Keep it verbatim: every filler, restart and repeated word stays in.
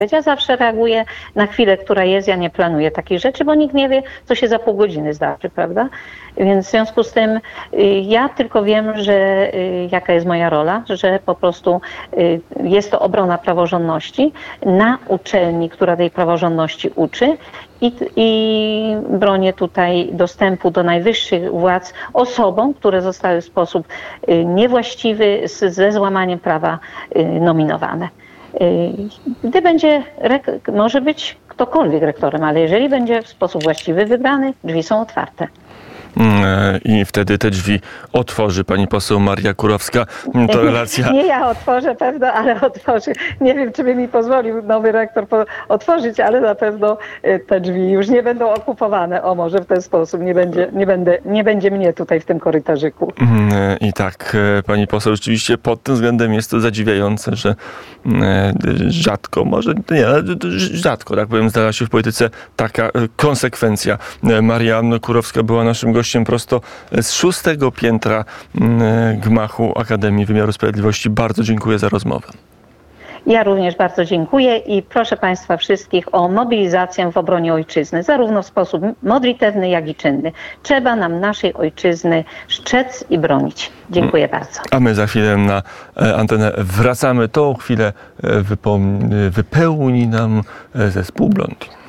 Ja zawsze reaguję na chwilę, która jest. Ja nie planuję takich rzeczy, bo nikt nie wie, co się za pół godziny zdarzy, prawda? Więc w związku z tym y, ja tylko wiem, że y, jaka jest moja rola, że po prostu y, jest to obrona praworządności na uczelni, która tej praworządności uczy i, i bronię tutaj dostępu do najwyższych władz osobom, które zostały w sposób y, niewłaściwy z, ze złamaniem prawa y, nominowane. Gdy będzie, może być ktokolwiek rektorem, ale jeżeli będzie w sposób właściwy wybrany, drzwi są otwarte. I wtedy te drzwi otworzy pani poseł Maria Kurowska. To relacja... Nie ja otworzę pewno, ale otworzy. Nie wiem, czy by mi pozwolił nowy rektor po- otworzyć, ale na pewno te drzwi już nie będą okupowane. O, może w ten sposób nie będzie, nie będę, nie będzie mnie tutaj w tym korytarzyku. I tak, pani poseł, rzeczywiście pod tym względem jest to zadziwiające, że rzadko, może nie, ale rzadko, tak powiem, zdarza się w polityce taka konsekwencja. Maria Kurowska była naszym gościem prosto z szóstego piętra gmachu Akademii Wymiaru Sprawiedliwości. Bardzo dziękuję za rozmowę. Ja również bardzo dziękuję i proszę Państwa wszystkich o mobilizację w obronie ojczyzny, zarówno w sposób modlitewny, jak i czynny. Trzeba nam naszej ojczyzny strzec i bronić. Dziękuję bardzo. A my za chwilę na antenę wracamy. Tą chwilę wypełni nam zespół Blondin.